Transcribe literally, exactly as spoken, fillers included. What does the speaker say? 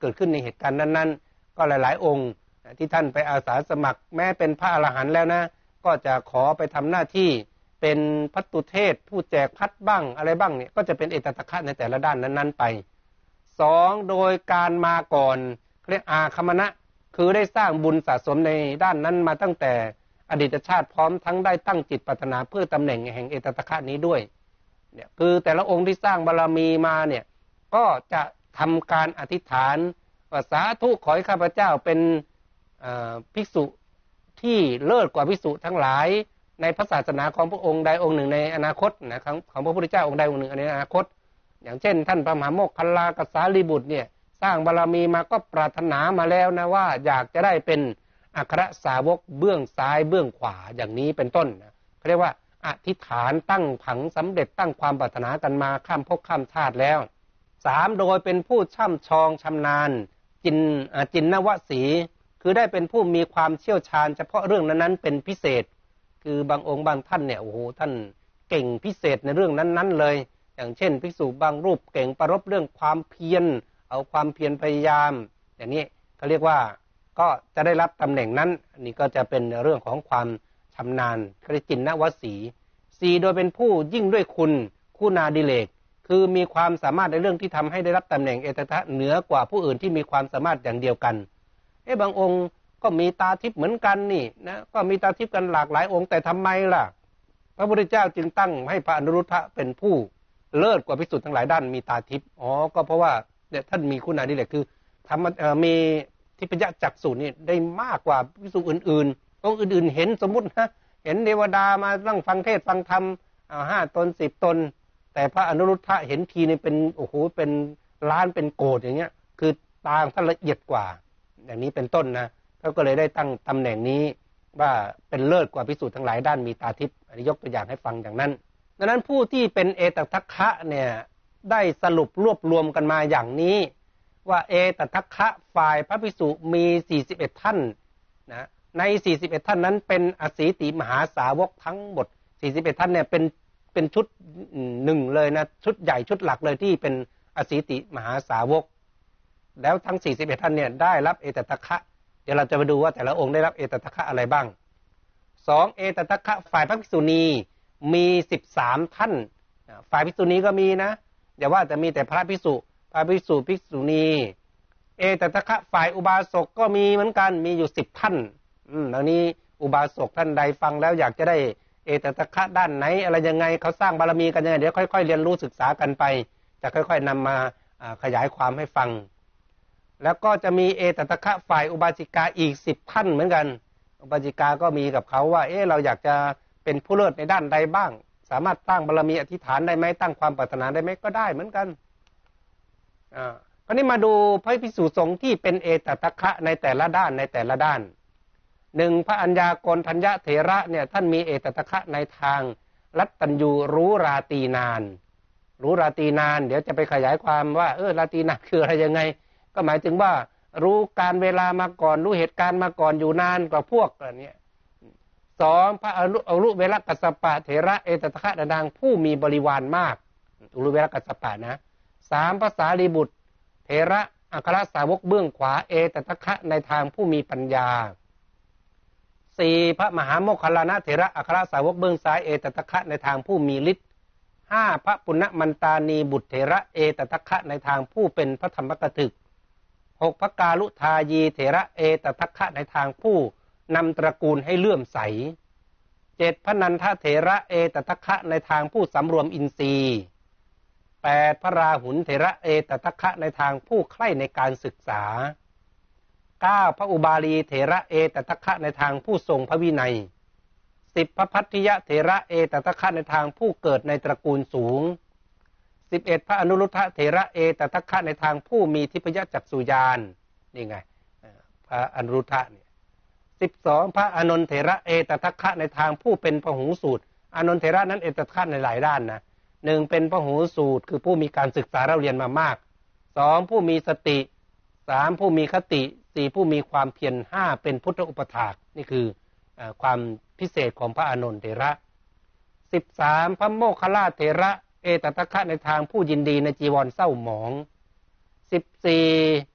กิดขึ้นในเหตุการณ์นั้นๆก็หลายๆองค์ที่ท่านไปอาสาสมัครแม้เป็นพระอรหันต์แล้วนะก็จะขอไปทำหน้าที่เป็นภัตตุเทศผู้แจกพัดบ้างอะไรบ้างเนี่ยก็จะเป็นเอตตัคคะในแต่ละด้านนั้นๆไปสองโดยการมาก่อนเรียกอาคัมมนะคือได้สร้างบุญสะสมในด้านนั้นมาตั้งแต่อดีตชาติพร้อมทั้งได้ตั้งจิตปรารถนาเพื่อตำแหน่งแห่งเอตตัคคะนี้ด้วยเนี่ยคือแต่ละองค์ที่สร้างบารมีมาเนี่ยก็จะทำการอธิษฐานว่าสาธุขอให้ข้าพเจ้าเป็นภิกษุที่เลิศกว่าภิกษุทั้งหลายในพระศาสนาของพระองค์ใดองค์หนึ่งในอนาคตนะของของพระพุทธเจ้าองค์ใดองค์หนึ่งในอนาคตอย่างเช่นท่านพระมหาโมคคัลลากัสสาลีบุตรเนี่ยสร้างบารมีมาก็ปรารถนามาแล้วนะว่าอยากจะได้เป็นอัครสาวกเบื้องซ้ายเบื้องขวาอย่างนี้เป็นต้นนะเขาเรียกว่าอธิษฐานตั้งผังสำเร็จตั้งความปรารถนากันมาข้ามภพข้ามชาติแล้วสามโดยเป็นผู้ช่ำชองชำนาญจินจินนวสีคือได้เป็นผู้มีความเชี่ยวชาญเฉพาะเรื่องนั้นๆเป็นพิเศษคือบางองค์บางท่านเนี่ยโอ้โหท่านเก่งพิเศษในเรื่องนั้นๆเลยอย่างเช่นภิกษุบางรูปเก่งประรบเรื่องความเพียรเอาความเพียรพยายามอย่างนี้เขาเรียกว่าก็จะได้รับตำแหน่งนั้นอันนี้ก็จะเป็นเรื่องของความชำนาญเขาเรียกจินนวสีสี่โดยเป็นผู้ยิ่งด้วยคุณคุณาดิเลกคือมีความสามารถในเรื่องที่ทำให้ได้รับตำแหน่งเอตตัคคะเหนือกว่าผู้อื่นที่มีความสามารถอย่างเดียวกันเอ๊ะบางองค์ก็มีตาทิพย์เหมือนกันนี่นะก็มีตาทิพย์กันหลากหลายองค์แต่ทำไมล่ะพระพุทธเจ้าจึงตั้งให้พระอนุรุทธะเป็นผู้เลิศกว่าภิกษุทั้งหลายด้านมีตาทิพย์อ๋อก็เพราะว่าเนี่ยท่านมีคุณาดิเลกคือทำมีทิพยจักษุนี่ได้มากกว่าภิกษุอื่นๆองค์อื่นๆเห็นสมมุตินะเห็นเทวดามานั่งฟังเทศฟังธรรมห้าตนสิบตนแต่พระอนุรุทธะเห็นทีนี่เป็นโอ้โหเป็นล้านเป็นโกฏอย่างเงี้ยคือตาท่านละเอียดกว่าอย่างนี้เป็นต้นนะเขาก็เลยได้ตั้งตำแหน่งนี้ว่าเป็นเลิศกว่าภิกษุทั้งหลายด้านมีตาทิพย์อันนี้ยกตัวอย่างให้ฟังอย่างนั้นดังนั้นผู้ที่เป็นเอตตัคคะเนี่ยได้สรุปรวบรวมกันมาอย่างนี้ว่าเอตตัคคะฝ่ายพระภิกษุมีสี่สิบเอ็ดท่านนะในสี่สิบเอ็ดท่านนั้นเป็นอสีติมหาสาวกทั้งหมดสี่สิบเอ็ดท่านเนี่ยเป็นเป็นชุดหนึ่งเลยนะชุดใหญ่ชุดหลักเลยที่เป็นอสีติมหาสาวกแล้วทั้งสี่สิบเอ็ดท่านเนี่ยได้รับเอตตัคคะเดี๋ยวเราจะมาดูว่าแต่ละองค์ได้รับเอตตัคคะอะไรบ้างสองเอตตัคคะฝ่ายพระภิกษุณีมีสิบสามท่านฝ่ายภิกษุณีก็มีนะอย่าว่าแต่มีแต่พระภิกษุพระภิกษุภิกษุณีเอตตัคคะฝ่ายอุบาสกก็มีเหมือนกันมีอยู่สิบท่านอืมดังนี้อุบาสกท่านใดฟังแล้วอยากจะได้เอตตัคคะด้านไหนอะไรยังไงเขาสร้างบารมีกันยังไงเดี๋ยวค่อยๆเรียนรู้ศึกษากันไปจะค่อยๆนำมาขยายความให้ฟังแล้วก็จะมีเอตตัคคะฝ่ายอุบาสิกาอีกสิบท่านเหมือนกันอุบาสิกาก็มีกับเขาว่าเอ๊ะเราอยากจะเป็นผู้เลิศในด้านใดบ้างสามารถตั้งบารมีอธิษฐานได้ไหมตั้งความปรารถนาได้ไหมก็ได้เหมือนกันอ่าคราวนี้มาดูพระภิกษุสงฆ์ที่เป็นเอตตัคคะในแต่ละด้านในแต่ละด้านหนึ่งพระอัญญากรทัญญเถระเนี่ยท่านมีเอตตัคคะในทางรัตตัญญูรู้ราตรีนานรู้ราตรีนานเดี๋ยวจะไปขยายความว่าเออราตรีนานคืออะไรยังไงก็หมายถึงว่ารู้การเวลามาก่อนรู้เหตุการณ์มาก่อนอยู่นานกว่าพวกอะไรเนี้ยสองพระอรุอรุเวลกัสสปะเถระเอตตัคคะดังผู้มีบริวารมากอรุเวลกัสสปะนะสามภาษาลีบุตรเถระอัครสาวกเบื้องขวาเอตตัคคะในทางผู้มีปัญญาสี่พระมหาโมคคัลลานะเถระอัครสาวกเบื้องซ้ายเอตตัคคะในทางผู้มีฤทธิ์ห้าพระปุณณมันตานีบุตรเถระเอตตัคคะในทางผู้เป็นพระธรรมกถึกหกพระกาลุทายีเถระเอตตัคคะในทางผู้นำตระกูลให้เลื่อมใสเจ็ดพระนันทเถระเอตตัคคะในทางผู้สำรวมอินทรีย์แปดพระราหุลเถระเอตตัคคะในทางผู้ใคร่ในการศึกษาเก้าพระอุบาลีเถระเอตตัคคะในทางผู้ทรงพระวินัยสิบพระพัทธิยเถระเอตตัคคะในทางผู้เกิดในตระกูลสูงสิบเอ็ดพระอนุรุทธะเถระเอตตัคคะในทางผู้มีทิพยจักษุญาณนี่ไงพระอนุรุทธะเนี่ยสิบสองพระอานนท์เถระเอตตัคคะในทางผู้เป็นพหูสูตรอานนท์เถระนั้นเอตตัคคะในหลายด้านนะหนึ่งเป็นพหูสูตรคือผู้มีการศึกษาเราเรียนมามากสองผู้มีสติสามผู้มีคติสี่ผู้มีความเพียรห้าเป็นพุทธอุปถากนี่คือความพิเศษของพระอานนท์เถระสิบสามพระโมคคัลลาเถระเอตตัคคะในทางผู้ยินดีในจีวรเศร้าหมองสิบสี่